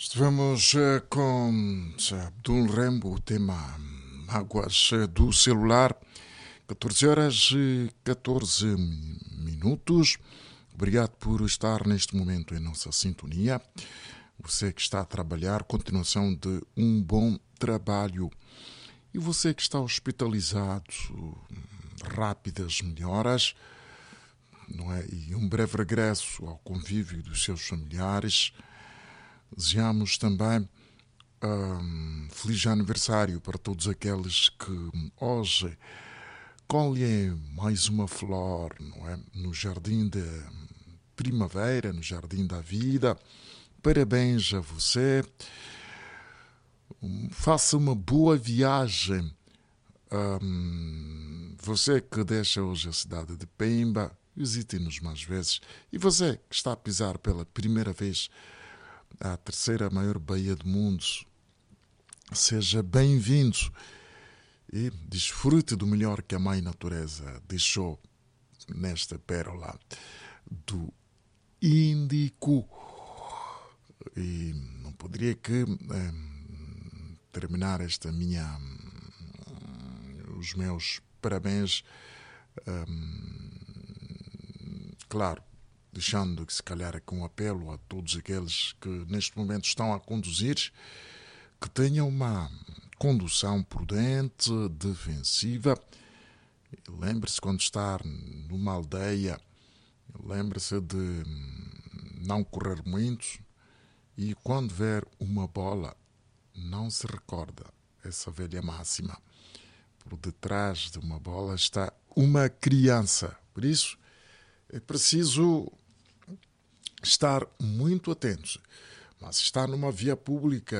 Estivemos com Abdul Rembo, o tema Mágoas do Celular, 14 horas e 14 minutos. Obrigado por estar neste momento em nossa sintonia. Você que está a trabalhar, continuação de um bom trabalho. E você que está hospitalizado, rápidas melhoras, não é? E um breve regresso ao convívio dos seus familiares. Desejamos também feliz aniversário para todos aqueles que hoje colhem mais uma flor, não é? No jardim da primavera, no jardim da vida. Parabéns a você. Faça uma boa viagem. Você que deixa hoje a cidade de Pemba, visite-nos mais vezes. E você que está a pisar pela primeira vez a terceira maior baía do mundo, seja bem-vindo e desfrute do melhor que a Mãe Natureza deixou nesta pérola do Índico. E não poderia que terminar os meus parabéns, claro, deixando que se calhar aqui um apelo a todos aqueles que neste momento estão a conduzir, que tenham uma condução prudente, defensiva. Lembre-se quando estar numa aldeia, lembre-se de não correr muito e quando ver uma bola, não se recorda essa velha máxima. Por detrás de uma bola está uma criança. Por isso, é preciso estar muito atentos. Mas estar numa via pública